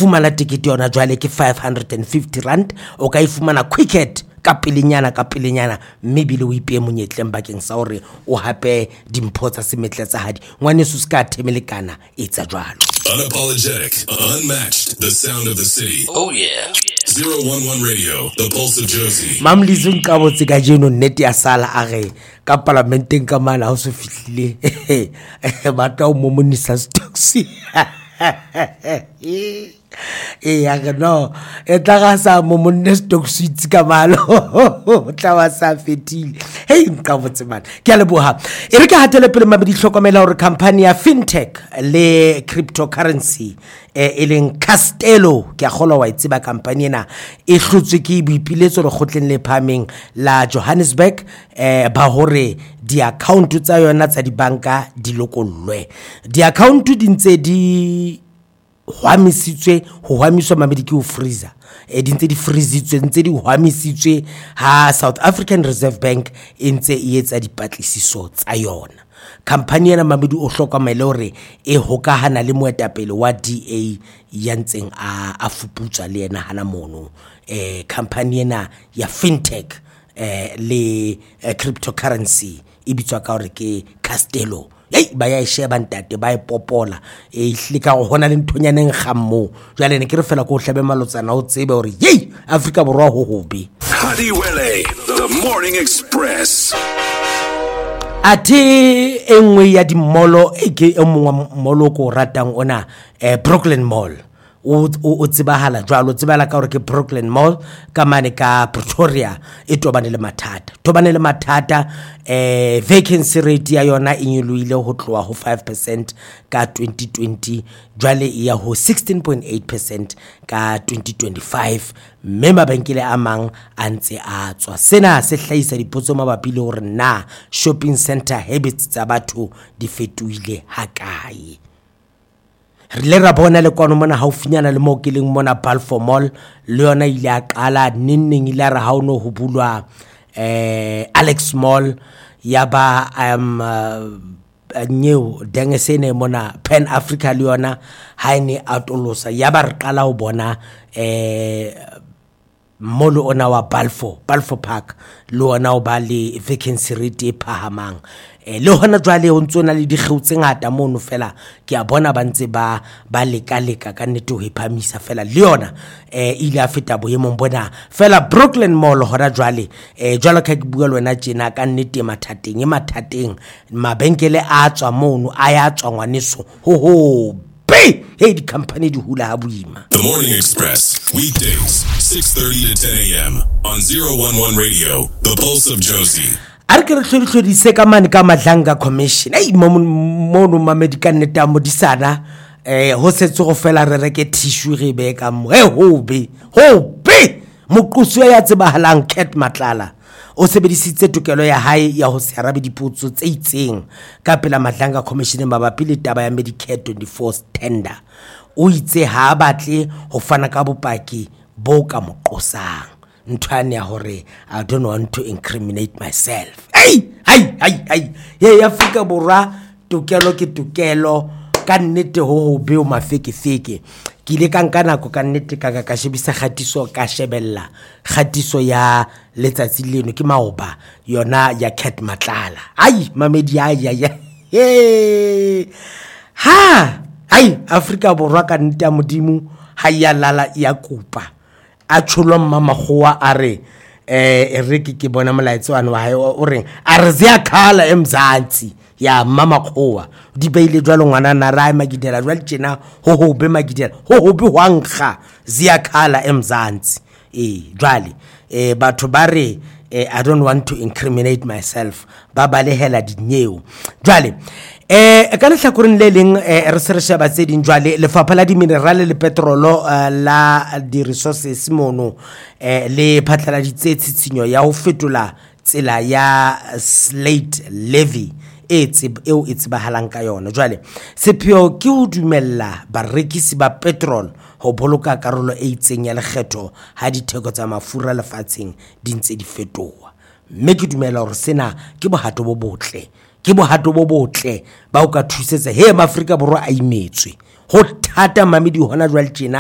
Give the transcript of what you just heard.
fumana ticket yona jwale ke 550 rand o ka ifumana quicket ka pelenyana mme bile o ipee monyetleng bakeng sa hore o hape dimpho tsa semetle tsa hadi ngwaneso ska themelekana etsa jwalo. Unapologetic, unmatched, the sound of the city. Oh yeah. 011 Radio, the pulse of Josie. Mamlizo nkabotse ka jeno nnete ya sala a re ka parlamenteng ka mana ho se fihlile batla o momonisa stocks ya no etla sa momonne stocks itse ka malo tla wa sa fetile hey nkabotse man ke a leboha e re ka hatele pele mabedi hlokomela hore company ya fintech le cryptocurrency e leng Castello ke a gola wa itse ba company ena e hlotswe ke boipiletso re gotleng le phameng la Johannesburg ba hore di account tsa yona tsa di banka di lokollwe di account di ntse di hwamisitswe ho hwamiswa mabedi ke o freezer di ntse di freezitswe ntse di hwamisitswe ha South African Reserve Bank e ntse e etsa dipatlisiso tsa yona. Company ena mabedi o hlokomela hore e hokahana le moetapele wa DA ya ntseng a fuputswa le ena hana mono company ena ya fintech le cryptocurrency e bitswa ka hore ke Castello. Ba ya sheba ntate ba ipopola hlika go hona le nthonyaneng gammo jwale ne ke re fela go hlabe malotsana o tsebe hore Afrika borwa ho hobe. Hadiwele, the morning express. Ate engwe ya di molo ke mongwa molo ko ratang ona Brooklyn Mall o tsibahala jwalo tsibala ka hore ke Brooklyn Mall ka mane ka Pretoria e tobane le mathata vacancy rate ya yona e nyeluile ho tloa ho 5% ka 2020 jwale ya ho 16.8% ka 2025 mme mabenkele a mang a ntse a tswa sena se hlahisa dipotso mabapi le hore na shopping center habits tsa batho di fetoile hakae. Re ra bona le kono mona haufinyana le mo ke leng mona Balfour Mall le yona ile a qala nenneng ile ra ha ono ho bulwa Alex Mall yaba new dengesene mona Pan Africa le yona ha ene atolosa yaba re qala ho bona molo ona wa Balfour Park le ona o ba le vacancy rate e phahamang le hona jwale ho ntsona le dikgeu tse ngata mono fela ke a bona ba ntse ba leka ka nnete ho iphamisa fela le yona ile a feta boemong bona fela Brooklyn Mall hona jwale jwalo ka ke bua le wena tjena ka nnete mathateng mabenkele a tswa mono a ya tswa ngwaneso ho hey di company di hula ha boima. The Morning Express, weekdays 6:30 to 10 a.m. on 011 Radio, the pulse of Josie. Are ke re hlodise ka mane ka Madlanga Commission mono mamedikan neta modisana ho setse go fela re reke tissue re be ka mo hobe moqosi ya tsebahalang Cat Matlala o sebedisitse tokelo ya hae ya ho se arabe dipotso tse itseng ka pela Madlanga Commission mabapi le taba ya Medicare 24 tender o itse ha batle ho fana ka bopaki bo ka moqosang nthwane ya hore I don't want to incriminate myself. Ye Afrika borwa tokelo ke tokelo ka nnete ho be o mafeke ke ile ka nka nako ka nnete ka shebisa khatiso ka shebella khatiso ya letsatsi leno ke maoba yona ya Cat Matlala mamedi Afrika borwa ka nnete ya modimo ha ya lala ya kupa a tsholo mmakgowa a re ke bona molaetso wa hae o reng a re zia khala emzantsi ya mamakgowa di beile jwalo ngwana na ra magidela jwale tjena ho hobe magidela ho hobe hwankga zia khala emzantsi jwale batho ba re I don't want to incriminate myself ba balehela dinyeo jwale ka le hlakoreng le leng re se re sheba tse ding jwale lefapha la di minerale le petrolo la di resources mono le phatlaladitse tshitshinyo ya ho fetola tsela ya slate levy eo e tsebahalang ka yona jwale sepheo ke ho dumella barekisi ba petrol ho boloka karolo e itseng ya lekgetho ha ditheko tsa mafura lefatsheng di ntse di fetoha mme ke dumela hore sena ke bohato bo botle ba o ka thusetsa Maafrika borwa a imetswe ho thata mamedi hona jwale tjena